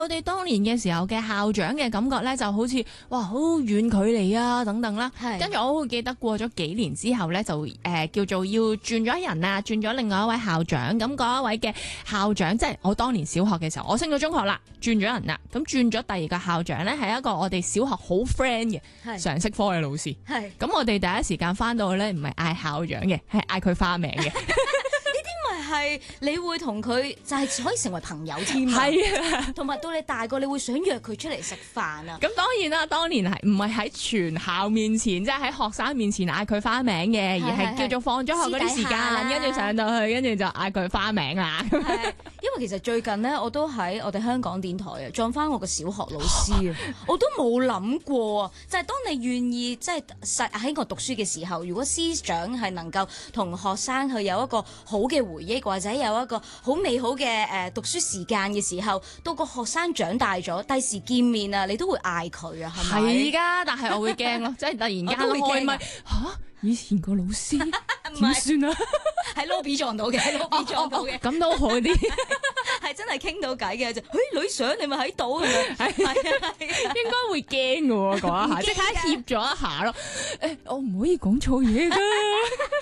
我哋當年嘅時候嘅校長嘅感覺咧，就好似哇好遠距離啊等等啦。 係跟住我好記得過咗幾年之後咧，就叫做要轉咗人啊，轉咗另外一位校長。咁嗰一位嘅校長，即係我當年小學嘅時候，我升咗中學啦，轉咗人啦。咁轉咗第二個校長咧，係一個我哋小學好 friend 嘅常識科嘅老師。 係咁我哋第一時間翻到去咧，唔係嗌校長嘅，係嗌佢花名嘅。 係你會同佢就係可以成為朋友添啊！ 係啊， 同埋到你大個，你會想約佢出嚟食飯啊！ 咁當然啦，當年係唔係喺全校面前，即係喺學生面前嗌佢花名嘅，而係叫做放咗學嗰啲時間，跟住上到去，跟住就嗌佢花名啦。 係因為其實最近呢，我都喺我哋香港電台啊撞翻我個小學老師啊，我都冇諗過啊！就係當你願意即係喺我讀書嘅時候，如果師長係能夠同學生去有一個好嘅回憶，或者有一個好美好嘅讀書時間嘅時候，到個學生長大咗，第時見面啊，你都會嗌佢啊，係咪？ 係㗎，但係我會驚咯，即係突然間開咪嚇，以前個老師點算啊？ 喺 lobby 撞到嘅，喺 lobby 撞到嘅， 咁都好啲， 係真係傾到偈嘅就，女上你咪喺度咁樣，係啊， 應該會驚嘅喎，嗰一下即刻協咗一下咯。我唔可以講錯嘢㗎。